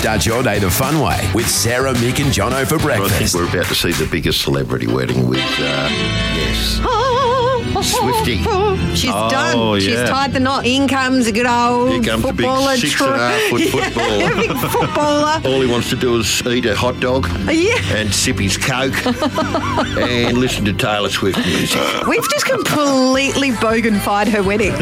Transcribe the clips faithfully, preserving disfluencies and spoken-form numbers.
Start your day the fun way with Sarah, Mick and Jono for breakfast. I think we're about to see the biggest celebrity wedding with, uh, yes, Swifty. She's Oh, done. She's yeah. tied the knot. In comes a good old Here comes the big footballer. six and a half foot footballer. Yeah, big footballer. All he wants to do is eat a hot dog Yeah. and sip his Coke and listen to Taylor Swift music. We've just completely bogan-fied her wedding.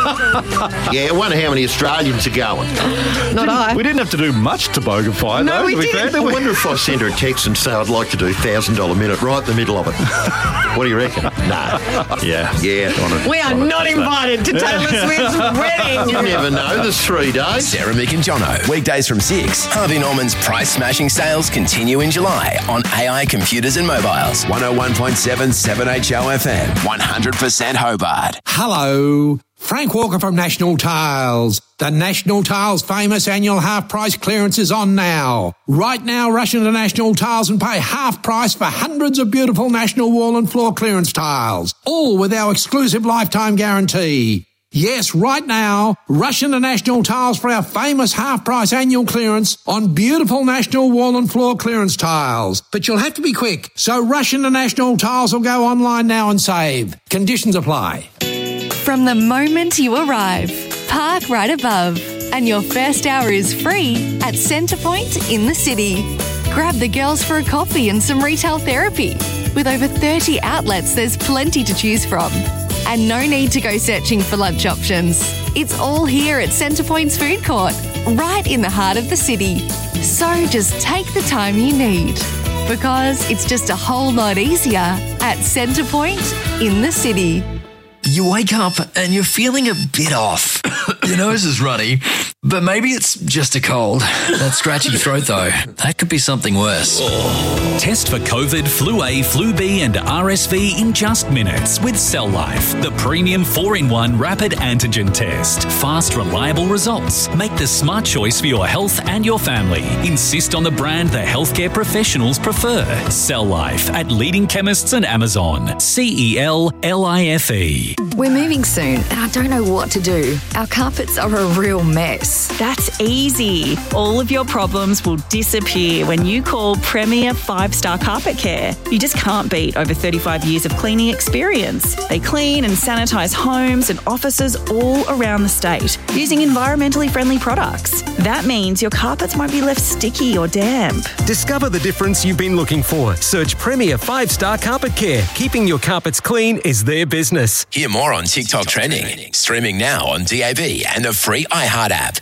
Yeah, I wonder how many Australians are going. Not I. We didn't have to do much to bogan-fy, No, though, we to be didn't. fair. I wonder if I send her a text and say I'd like to do one thousand dollars a minute right in the middle of it. What do you reckon? No. Yeah. Yeah. We are not invited to Taylor Swift's wedding. You never know. There's three days. Sarah, Mick and Jono. Weekdays from six. Harvey Norman's price-smashing sales continue in July on A I computers and mobiles. one oh one point seven seven H O F M. one hundred percent Hobart. Hello, Frank Walker from National Tiles. The National Tiles famous annual half-price clearance is on now. Right now, rush into National Tiles and pay half price for hundreds of beautiful National wall and floor clearance tiles, all with our exclusive lifetime guarantee. Yes, right now, rush into National Tiles for our famous half-price annual clearance on beautiful National wall and floor clearance tiles. But you'll have to be quick, so rush into National Tiles or go online now and save. Conditions apply. From the moment you arrive, park right above, and your first hour is free at Centrepoint in the city. Grab the girls for a coffee and some retail therapy. With over thirty outlets, there's plenty to choose from. And no need to go searching for lunch options. It's all here at Centrepoint's food court, right in the heart of the city. So just take the time you need, because it's just a whole lot easier at Centrepoint in the city. You wake up and you're feeling a bit off. Your nose is runny, but maybe it's just a cold. That scratchy throat, though, that could be something worse. Test for COVID, Flu A, Flu B and R S V in just minutes with Cell Life, the premium four in one rapid antigen test. Fast, reliable results. Make the smart choice for your health and your family. Insist on the brand the healthcare professionals prefer. Cell Life at leading chemists and Amazon. C E L L I F E. We're moving soon and I don't know what to do. Our carpets are a real mess. That's easy. All of your problems will disappear when you call Premier Five Star Carpet Care. You just can't beat over thirty-five years of cleaning experience. They clean and sanitise homes and offices all around the state using environmentally friendly products. That means your carpets won't be left sticky or damp. Discover the difference you've been looking for. Search Premier Five Star Carpet Care. Keeping your carpets clean is their business. Hear more on TikTok trending. Streaming now on D A B and the free iHeart app.